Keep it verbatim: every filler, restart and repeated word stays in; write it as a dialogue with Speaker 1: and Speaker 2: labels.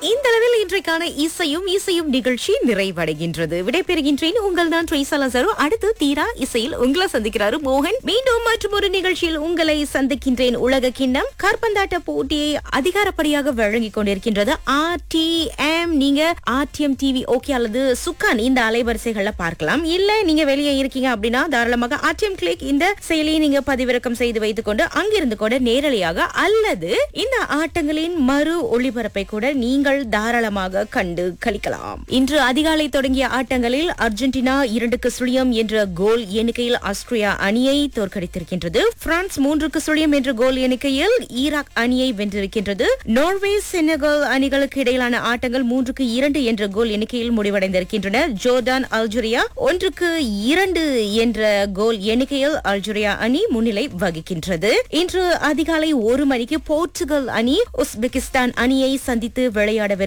Speaker 1: இந்த அளவில் இன்றைக்கான இசையும் இசையும் நிகழ்ச்சி நிறைவடைகின்றது. விடைபெறுகின்றேன். உங்கள் தான் ட்ரீசலசரு. அடுத்து தீரா இசையில் உங்களை சந்திக்கிறாரு மோகன். மீண்டும் மற்றும் ஒரு நிகழ்ச்சியில் உங்களை சந்திக்கின்றேன். உலக கிண்ணம் காற்பந்தாட்ட போட்டியை அதிகாரப்படியாக வழங்கிக் கொண்டிருக்கின்றது ஆர் டி எம். நீங்க R D M TV okay அல்லது சுக்கான் இந்த அலைவரிசைகள்ல பார்க்கலாம். இல்ல நீங்க வெளியே இருக்கீங்க அப்படின்னா தாராளமாக ஆர் டி எம் கிளிக் இந்த செயலியை நீங்க பதிவிறக்கம் செய்து வைத்துக் கொண்டு அங்கிருந்து கூட நேரலையாக அல்லது இந்த ஆட்டங்களின் மறு ஒளிபரப்பை கூட நீங்கள் தாராளமாக கண்டு களிக்கலாம். இன்று அதிகாலை தொடங்கிய ஆட்டங்களில் அர்ஜென்டினா இரண்டுக்கு சுழியம் என்ற கோல் எண்ணிக்கையில் ஆஸ்திரியா அணியை தோற்கடித்திருக்கின்றது. பிரான்ஸ் மூன்றுக்கு சுழியம் என்ற கோல் எண்ணிக்கையில் ஈராக் அணியை வென்றிருக்கின்றது. நார்வே செனகல் அணிகளுக்கு இடையிலான ஆட்டங்கள் மூன்றுக்கு இரண்டு என்ற கோல் எண்ணிக்கையில் முடிவடைந்திருக்கின்றன. ஜோர்டான் அல்ஜீரியா ஒன்றுக்கு இரண்டு என்ற கோல் எண்ணிக்கையில் அல்ஜீரியா அணி முன்னிலை வகிக்கின்றது. இன்று அதிகாலை ஒரு மணிக்கு போர்ச்சுகல் அணி உஸ்பெகிஸ்தான் அணியை சந்தித்து விளையாட